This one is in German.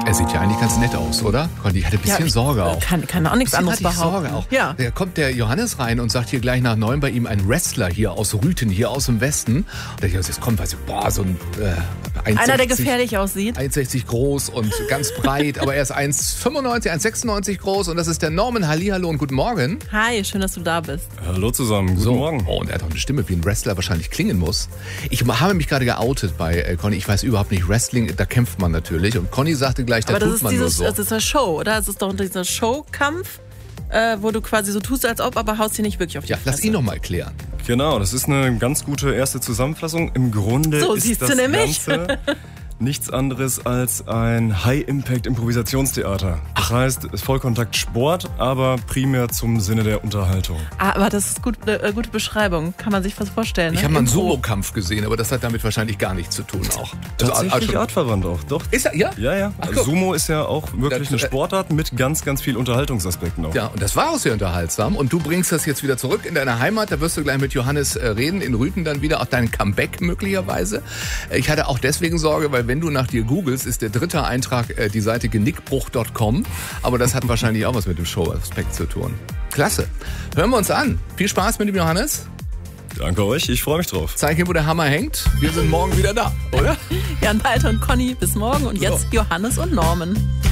Er sieht ja eigentlich ganz nett aus, oder? Conny hatte ein bisschen Sorge auch. Kann auch nichts anderes behaupten. Sorge auch. Ja. Da kommt der Johannes rein und sagt hier gleich nach 9 bei ihm ein Wrestler hier aus Rüthen, hier aus dem Westen. Und der jetzt kommt, weiß ich, so ein 1,60, einer, der gefährlich aussieht. 1,60 groß und ganz breit, aber er ist 1,95, 1,96 groß und das ist der Norman. Hallihallo und guten Morgen. Hi, schön, dass du da bist. Hallo zusammen, guten Morgen. Oh, und er hat auch eine Stimme, wie ein Wrestler wahrscheinlich klingen muss. Ich habe mich gerade geoutet bei Conny. Ich weiß überhaupt nicht, Wrestling, da kämpft man natürlich. Und Conny sagte gleich, da tut man nur so. Das ist eine Show, oder? Es ist doch dieser Showkampf, wo du quasi so tust, als ob, aber haust dir nicht wirklich auf die Fresse. Lass ihn noch mal erklären. Genau, das ist eine ganz gute erste Zusammenfassung. Im Grunde so, ist das Ganze nichts anderes als ein High-Impact-Improvisationstheater. Das heißt, es ist Vollkontakt-Sport, aber primär zum Sinne der Unterhaltung. Aber das ist eine gute Beschreibung. Kann man sich was vorstellen. Ich habe mal einen Sumo-Kampf gesehen, aber das hat damit wahrscheinlich gar nichts zu tun auch. Tatsächlich artverwandt auch, doch. Ist er, ja? Ja. Also Sumo ist ja auch wirklich eine Sportart mit ganz, ganz viel Unterhaltungsaspekten auch. Ja, und das war auch sehr unterhaltsam. Und du bringst das jetzt wieder zurück in deine Heimat. Da wirst du gleich mit Johannes reden, in Rüthen dann wieder, auch dein Comeback möglicherweise. Ich hatte auch deswegen Sorge, weil wenn du nach dir googelst, ist der dritte Eintrag die Seite genickbruch.com. Aber das hat wahrscheinlich auch was mit dem Show-Aspekt zu tun. Klasse. Hören wir uns an. Viel Spaß mit dem Johannes. Danke euch, ich freue mich drauf. Zeig ihm, wo der Hammer hängt. Wir sind morgen wieder da, oder? Jan, Walter und Conny, bis morgen. Und jetzt Johannes und Norman.